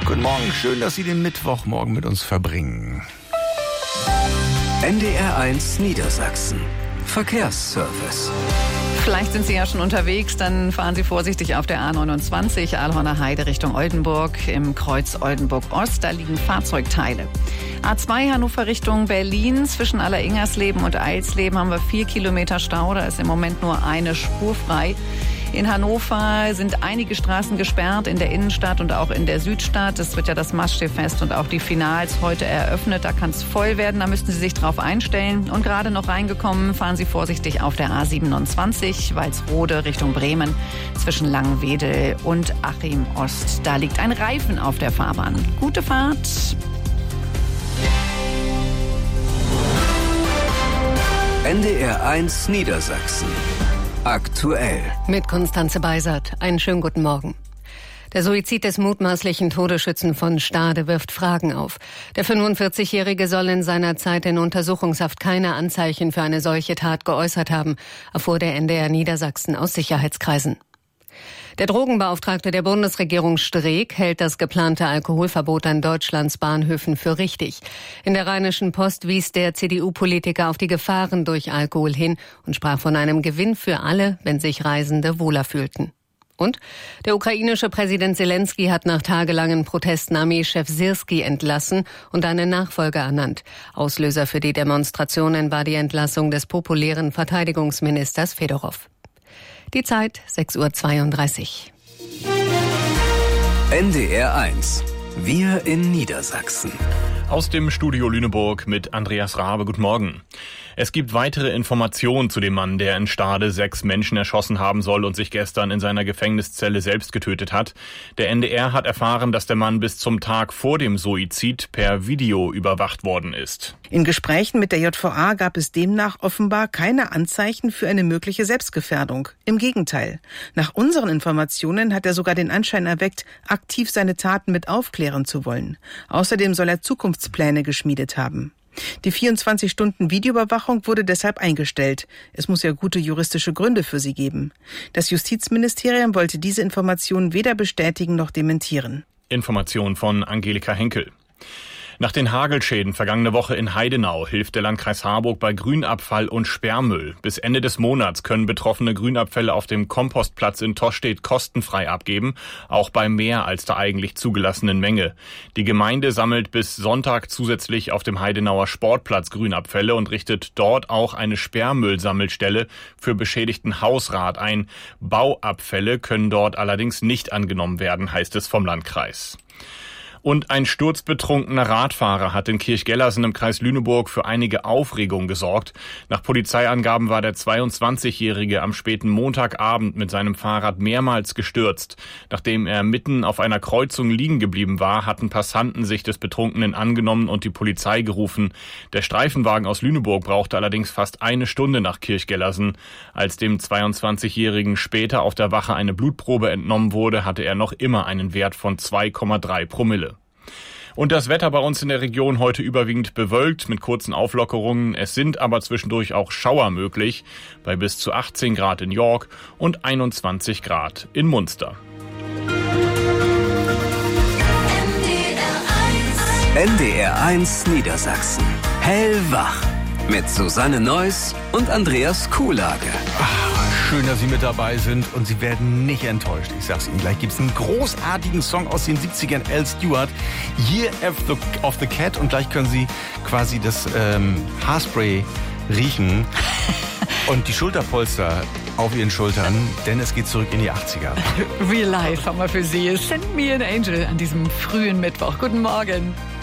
Guten Morgen, schön, dass Sie den Mittwochmorgen mit uns verbringen. NDR1 Niedersachsen. Verkehrsservice. Vielleicht sind Sie ja schon unterwegs, dann fahren Sie vorsichtig auf der A29 Ahlhorner Heide Richtung Oldenburg im Kreuz Oldenburg-Ost. Da liegen Fahrzeugteile. A2 Hannover Richtung Berlin. Zwischen Alleringersleben und Eilsleben haben wir 4 Kilometer Stau. Da ist im Moment nur eine Spur frei. In Hannover sind einige Straßen gesperrt, in der Innenstadt und auch in der Südstadt. Es wird ja das Maststehfest und auch die Finals heute eröffnet. Da kann es voll werden, da müssten Sie sich drauf einstellen. Und gerade noch reingekommen, fahren Sie vorsichtig auf der A27, Walsrode Richtung Bremen, zwischen Langwedel und Achim Ost. Da liegt ein Reifen auf der Fahrbahn. Gute Fahrt. NDR1 Niedersachsen. Aktuell. Mit Konstanze Beisert. Einen schönen guten Morgen. Der Suizid des mutmaßlichen Todesschützen von Stade wirft Fragen auf. Der 45-Jährige soll in seiner Zeit in Untersuchungshaft keine Anzeichen für eine solche Tat geäußert haben, erfuhr der NDR Niedersachsen aus Sicherheitskreisen. Der Drogenbeauftragte der Bundesregierung Streeck hält das geplante Alkoholverbot an Deutschlands Bahnhöfen für richtig. In der Rheinischen Post wies der CDU-Politiker auf die Gefahren durch Alkohol hin und sprach von einem Gewinn für alle, wenn sich Reisende wohler fühlten. Und der ukrainische Präsident Zelensky hat nach tagelangen Protesten Armeechef Syrski entlassen und einen Nachfolger ernannt. Auslöser für die Demonstrationen war die Entlassung des populären Verteidigungsministers Fedorow. Die Zeit 6:32 Uhr. NDR1. Wir in Niedersachsen. Aus dem Studio Lüneburg mit Andreas Rabe. Guten Morgen. Es gibt weitere Informationen zu dem Mann, der in Stade 6 Menschen erschossen haben soll und sich gestern in seiner Gefängniszelle selbst getötet hat. Der NDR hat erfahren, dass der Mann bis zum Tag vor dem Suizid per Video überwacht worden ist. In Gesprächen mit der JVA gab es demnach offenbar keine Anzeichen für eine mögliche Selbstgefährdung. Im Gegenteil. Nach unseren Informationen hat er sogar den Anschein erweckt, aktiv seine Taten mit aufklären zu wollen. Außerdem soll er Zukunftspläne geschmiedet haben. Die 24-Stunden-Videoüberwachung wurde deshalb eingestellt. Es muss ja gute juristische Gründe für sie geben. Das Justizministerium wollte diese Informationen weder bestätigen noch dementieren. Information von Angelika Henkel. Nach den Hagelschäden vergangene Woche in Heidenau hilft der Landkreis Harburg bei Grünabfall und Sperrmüll. Bis Ende des Monats können Betroffene Grünabfälle auf dem Kompostplatz in Tostedt kostenfrei abgeben, auch bei mehr als der eigentlich zugelassenen Menge. Die Gemeinde sammelt bis Sonntag zusätzlich auf dem Heidenauer Sportplatz Grünabfälle und richtet dort auch eine Sperrmüllsammelstelle für beschädigten Hausrat ein. Bauabfälle können dort allerdings nicht angenommen werden, heißt es vom Landkreis. Und ein sturzbetrunkener Radfahrer hat in Kirchgellersen im Kreis Lüneburg für einige Aufregung gesorgt. Nach Polizeiangaben war der 22-Jährige am späten Montagabend mit seinem Fahrrad mehrmals gestürzt. Nachdem er mitten auf einer Kreuzung liegen geblieben war, hatten Passanten sich des Betrunkenen angenommen und die Polizei gerufen. Der Streifenwagen aus Lüneburg brauchte allerdings fast eine Stunde nach Kirchgellersen. Als dem 22-Jährigen später auf der Wache eine Blutprobe entnommen wurde, hatte er noch immer einen Wert von 2,3 Promille. Und das Wetter bei uns in der Region heute überwiegend bewölkt mit kurzen Auflockerungen. Es sind aber zwischendurch auch Schauer möglich, bei bis zu 18 Grad in York und 21 Grad in Munster. NDR1 Niedersachsen. Hellwach. Mit Susanne Neuss und Andreas Kuhlage. Schön, dass Sie mit dabei sind und Sie werden nicht enttäuscht. Ich sag's Ihnen gleich, gibt's einen großartigen Song aus den 70ern, Al Stewart, Year of the Cat, und gleich können Sie quasi das Haarspray riechen und die Schulterpolster auf Ihren Schultern, denn es geht zurück in die 80er. Real Life haben wir für Sie. Send Me an Angel an diesem frühen Mittwoch. Guten Morgen.